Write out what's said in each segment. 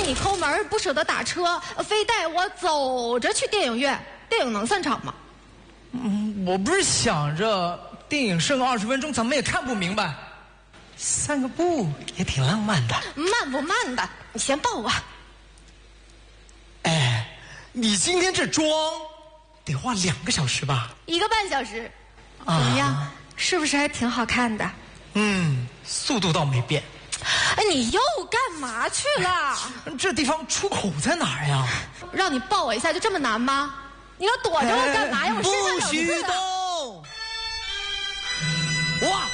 你抠门不舍得打车，非带我走着去电影院，电影能散场吗？ 我不是想着电影剩个20分钟，咱们也看不明白，散个步也挺浪漫的。 慢不慢的？你先抱我。 哎，你今天这妆得化2个小时吧 ？1个半小时。怎么样？是不是还挺好看的？ 速度倒没变。 哎，你又干嘛去了？ 这地方出口在哪儿呀？ 让你抱我一下就这么难吗？你要躲着我干嘛呀？我身上有不许动！哇！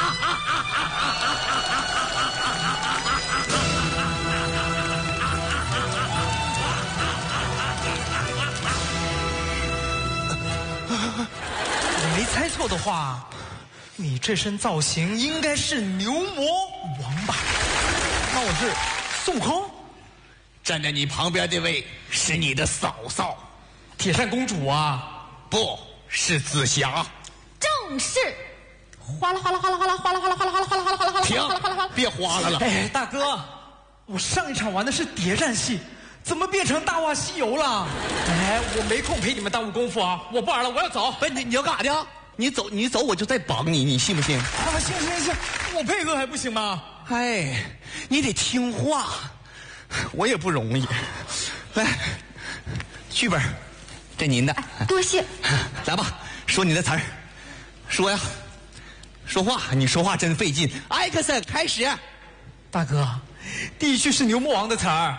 我没猜错的话，你这身造型应该是牛魔王吧？那我是孙悟空。 站在你旁边这位是你的嫂嫂， 铁扇公主啊？ 不是紫霞。 正是。哗啦哗啦哗啦哗啦哗啦哗啦哗啦哗啦哗啦哗啦哗啦哗啦！ 停，别哗啦了。 哎，大哥，我上一场玩的是谍战戏，怎么变成《大话西游》了？哎，我没空陪你们耽误功夫啊！我不玩了，我要走。 不是你要干啥去？你走，我就再绑你，你信不信？ 行，我配合还不行吗？ 哎，你得听话，我也不容易。来，剧本，这您的。 多谢。 来吧，说你的词儿，说呀，说话，你说话真费劲。艾克森，开始。 大哥，第一句是牛魔王的词儿。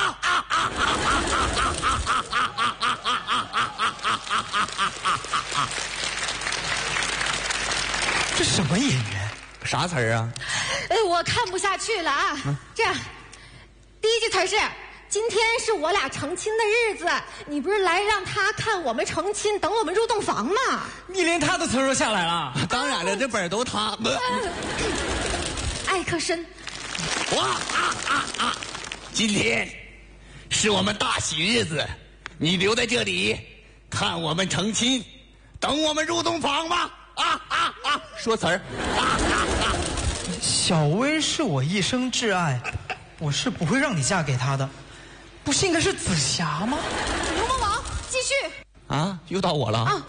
这什么演员？ 啥词儿啊？ 我看不下去了啊！这样，第一句词是：今天是我俩成亲的日子，你不是来让他看我们成亲，等我们入洞房吗？ 你连他的词儿都下来了？ 当然了，这本都他。 艾克森。 哇！今天是我们大喜日子，你留在这里看我们成亲，等我们入洞房吧。说词儿。 小薇是我一生挚爱，我是不会让你嫁给他的。不是应该是紫霞吗？ 牛魔王，继续。 又到我了。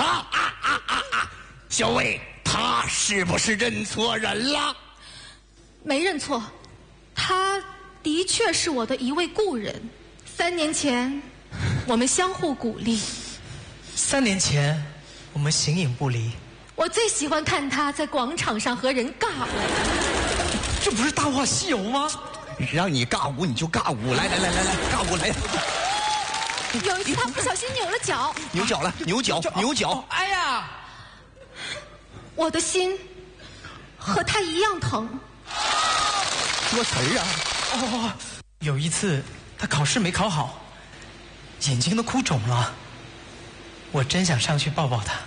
小薇，他是不是认错人了？ 没认错，他的确是我的一位故人。3年前，我们相互鼓励。 3年前，我们形影不离。 我最喜欢看他在广场上和人尬舞。 这不是《大话西游》吗？ 让你尬舞你就尬舞，来，尬舞来。 有一次他不小心扭了脚。 扭脚了，扭脚。 哎呀， 我的心和他一样疼。 说词儿啊。 有一次他考试没考好，眼睛都哭肿了，我真想上去抱抱他。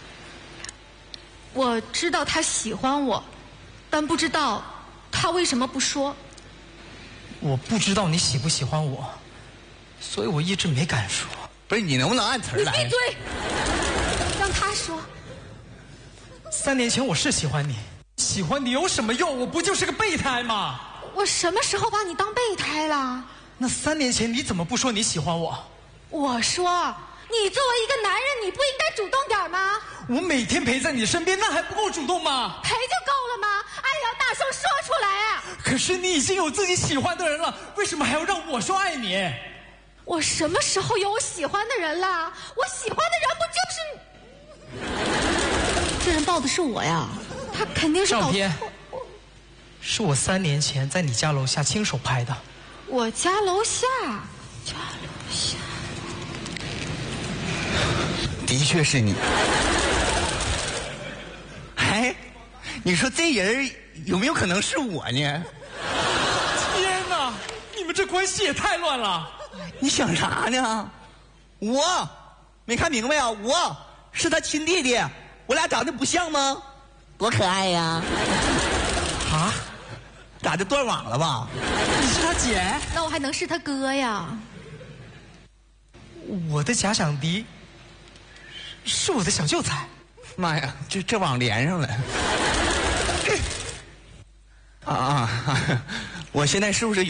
我知道他喜欢我，但不知道他为什么不说。 我不知道你喜不喜欢我，所以我一直没敢说。 不是，你能不能按词儿来？ 你闭嘴，让他说。 3年前我是喜欢你，喜欢你有什么用？我不就是个备胎吗？ 我什么时候把你当备胎了？ 那3年前你怎么不说你喜欢我？ 我说，你作为一个男人，你不应该主动点吗？ 我每天陪在你身边，那还不够主动吗？ 陪就够了吗？爱要大声说出来啊！ 可是你已经有自己喜欢的人了，为什么还要让我说爱你？ 我什么时候有我喜欢的人了？我喜欢的人不就是……这人抱的是我呀，他肯定是照片是我3年前在你家楼下亲手拍的。 我家楼下， 的确是你。哎，你说这人有没有可能是我呢？ 天哪，你们这关系也太乱了！ 你想啥呢？我没看明白啊，我是他亲弟弟，我俩长得不像吗？多可爱呀！ 啊？ 咋的，断网了吧？ 你是他姐？ 那我还能是他哥呀？ 我的假想敌是我的小舅才。 妈呀，这网连上了。我现在是不是